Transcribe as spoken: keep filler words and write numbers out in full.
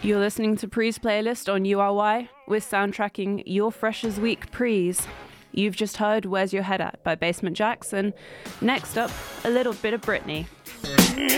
You're listening to Pre's playlist on U R Y. We're soundtracking Your Freshers Week Pre's. You've just heard Where's Your Head At by Basement Jaxx. Next up, a little bit of Britney.